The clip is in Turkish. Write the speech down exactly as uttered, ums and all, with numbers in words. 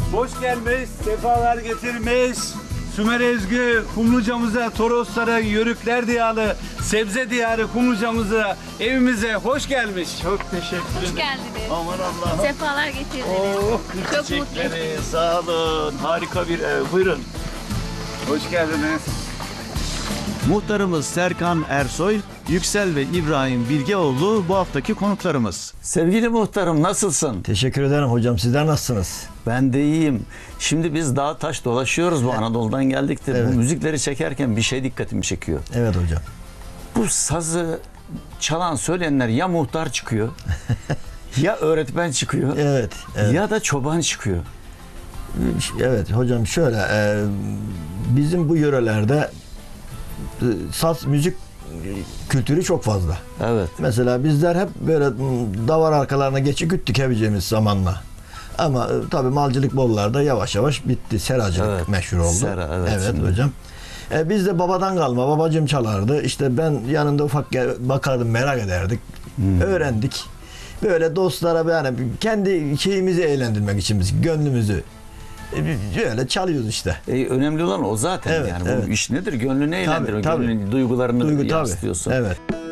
Hoş gelmiş, sefalar getirmiş. Sümer Ezgü, Kumlucamıza, Toroslara, Yörükler Diyarı, Sebze Diyarı Kumlucamıza, evimize hoş gelmiş. Çok teşekkür ederim. Hoş geldiniz. Aman Allah'ım. Sefalar getirdiniz. Oh, Çok çiçekleri, sağ olun. Harika bir ev. Buyurun. Hoş geldiniz. Muhtarımız Serkan Ersoy, Yüksel ve İbrahim Bilgeoğlu bu haftaki konuklarımız. Sevgili muhtarım, nasılsın? Teşekkür ederim hocam. Sizler nasılsınız? Ben de iyiyim. Şimdi biz dağ taş dolaşıyoruz, bu Anadolu'dan geldik de Evet. bu müzikleri çekerken bir şey dikkatimi çekiyor. Evet hocam. Bu sazı çalan söyleyenler ya muhtar çıkıyor, ya öğretmen çıkıyor, Evet. Evet. ya da çoban çıkıyor. Evet hocam şöyle e, bizim bu yörelerde e, saz müzik e, kültürü çok fazla. Evet. Mesela bizler hep böyle m, davar arkalarına geçi güttük hepimiz zamanla. Ama e, tabii malcılık bollarda yavaş yavaş bitti. Seracılık Evet, meşhur oldu. sera, evet, evet şimdi. hocam. E, biz de babadan kalma. Babacım çalardı. İşte ben yanında ufak gel- bakardım, merak ederdik. Hmm. Öğrendik. Böyle dostlara yani kendi şeyimizi eğlendirmek için biz gönlümüzü e, böyle çalıyoruz işte. E, önemli olan o zaten Evet, yani. Bu evet. iş nedir? Gönlünü eğlendiriyor. tabii. Gönlünün duygularını Duygu tabii. yansıtıyorsun. Evet.